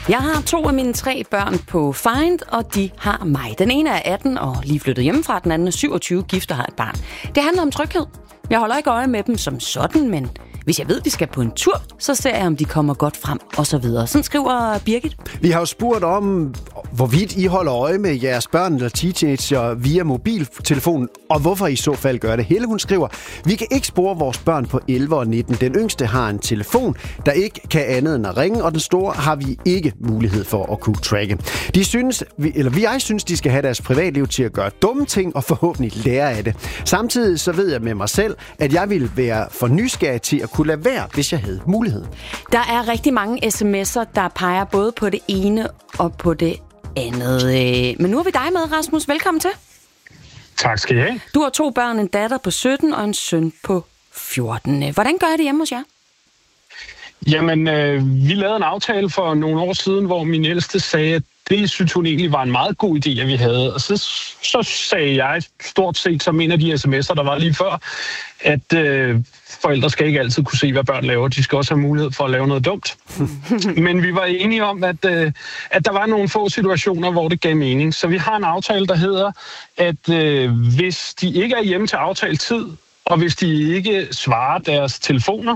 Jeg har 2 af mine 3 børn på Find, og de har mig. Den ene er 18 og lige flyttet hjemmefra, den anden er 27, gift og har et barn. Det handler om tryghed. Jeg holder ikke øje med dem som sådan, men hvis jeg ved, de skal på en tur, så ser jeg, om de kommer godt frem, og så videre. Sådan skriver Birgit. Vi har jo spurgt om, hvorvidt I holder øje med jeres børn eller teenager via mobiltelefonen, og hvorfor I så fald gør det. Helle, hun skriver, vi kan ikke spore vores børn på 11 og 19. Den yngste har en telefon, der ikke kan andet end at ringe, og den store har vi ikke mulighed for at kunne tracke. Jeg synes, de skal have deres privatliv til at gøre dumme ting og forhåbentlig lære af det. Samtidig så ved jeg med mig selv, at jeg ville være for nysgerrig til at kunne lade være, hvis jeg havde muligheden. Der er rigtig mange sms'er, der peger både på det ene og på det andet. Men nu er vi dig med, Rasmus. Velkommen til. Tak skal I have. Du har 2 børn, en datter på 17 og en søn på 14. Hvordan gør I det hjemme hos jer? Jamen, vi lavede en aftale for nogle år siden, hvor min ældste sagde, at det synes hun egentlig var en meget god idé, at vi havde. Og så sagde jeg stort set som en af de sms'er, der var lige før, at forældre skal ikke altid kunne se, hvad børn laver. De skal også have mulighed for at lave noget dumt. Men vi var enige om, at der var nogle få situationer, hvor det gav mening. Så vi har en aftale, der hedder, at hvis de ikke er hjemme til aftalt tid, og hvis de ikke svarer deres telefoner,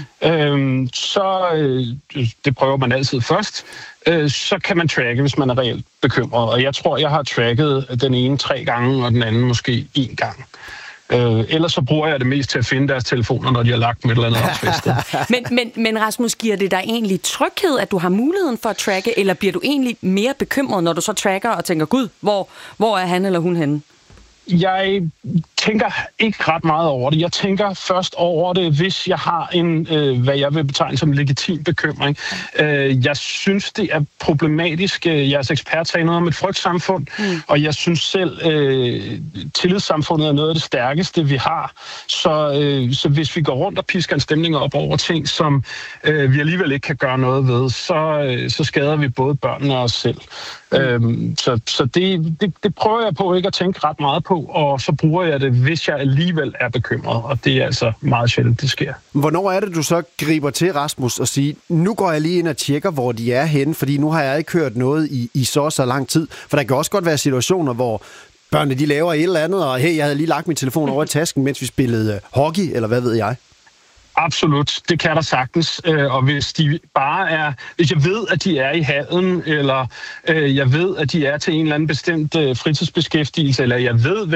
det prøver man altid først, så kan man tracke, hvis man er reelt bekymret. Og jeg tror, jeg har tracket den ene 3 gange, og den anden måske 1 gang. Ellers så bruger jeg det mest til at finde deres telefoner, når de har lagt med et eller andet opsvist. Men Rasmus, giver det dig egentlig tryghed, at du har muligheden for at tracke, eller bliver du egentlig mere bekymret, når du så tracker og tænker, gud, hvor er han eller hun henne? Jeg tænker ikke ret meget over det. Jeg tænker først over det, hvis jeg har en, hvad jeg vil betegne som legitim bekymring. Jeg synes, det er problematisk. Jeres ekspert sagde noget om et frygtsamfund, og jeg synes selv, tillidssamfundet er noget af det stærkeste, vi har. Så hvis vi går rundt og pisker en stemning op over ting, som vi alligevel ikke kan gøre noget ved, så skader vi både børnene og os selv. Så det prøver jeg på ikke at tænke ret meget på, og så bruger jeg det, hvis jeg alligevel er bekymret, og det er altså meget sjældent, det sker. Hvornår er det, du så griber til, Rasmus, og siger, nu går jeg lige ind og tjekker, hvor de er henne, fordi nu har jeg ikke hørt noget i så lang tid. For der kan også godt være situationer, hvor børnene de laver et eller andet, og hey, jeg havde lige lagt min telefon over i tasken, mens vi spillede hockey, eller hvad ved jeg? Absolut, det kan der sagtens, og hvis jeg ved, at de er i hallen, eller jeg ved, at de er til en eller anden bestemt fritidsbeskæftigelse, eller jeg ved,